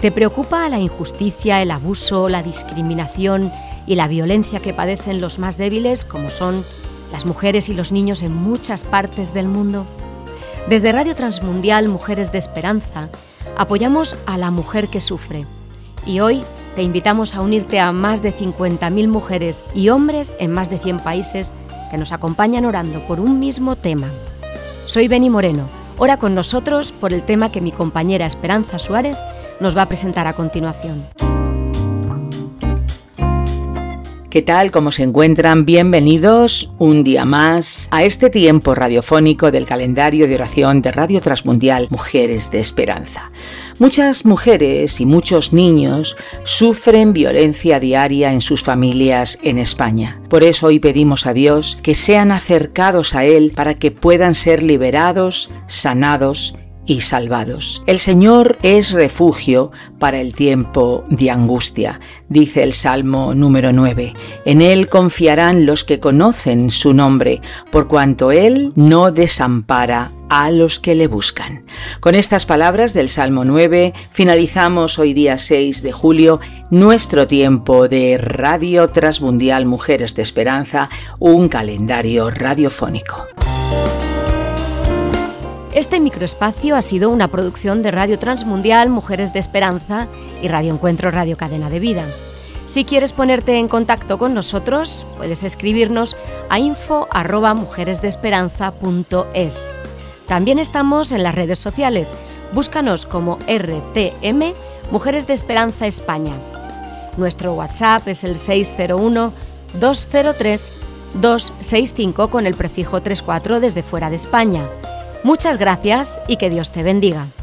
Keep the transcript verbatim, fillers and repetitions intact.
¿Te preocupa la injusticia, el abuso, la discriminación y la violencia que padecen los más débiles, como son las mujeres y los niños en muchas partes del mundo? Desde Radio Transmundial Mujeres de Esperanza apoyamos a la mujer que sufre y hoy te invitamos a unirte a más de cincuenta mil mujeres y hombres en más de cien países que nos acompañan orando por un mismo tema. Soy Beni Moreno. Ora con nosotros por el tema que mi compañera Esperanza Suárez nos va a presentar a continuación. ¿Qué tal? ¿Cómo se encuentran? Bienvenidos un día más a este tiempo radiofónico del calendario de oración de Radio Transmundial Mujeres de Esperanza. Muchas mujeres y muchos niños sufren violencia diaria en sus familias en España. Por eso hoy pedimos a Dios que sean acercados a Él para que puedan ser liberados, sanados y salvados. El Señor es refugio para el tiempo de angustia, dice el Salmo número nueve. En Él confiarán los que conocen su nombre, por cuanto Él no desampara a los que le buscan. Con estas palabras del Salmo nueve finalizamos hoy día seis de julio nuestro tiempo de Radio Transmundial Mujeres de Esperanza, un calendario radiofónico. Este microespacio ha sido una producción de Radio Transmundial Mujeres de Esperanza y Radio Encuentro Radio Cadena de Vida. Si quieres ponerte en contacto con nosotros, puedes escribirnos a info arroba mujeresdeesperanza punto es. También estamos en las redes sociales. Búscanos como R T M Mujeres de Esperanza España. Nuestro WhatsApp es el seis cero uno, dos cero tres, dos seis cinco con el prefijo treinta y cuatro desde fuera de España. Muchas gracias y que Dios te bendiga.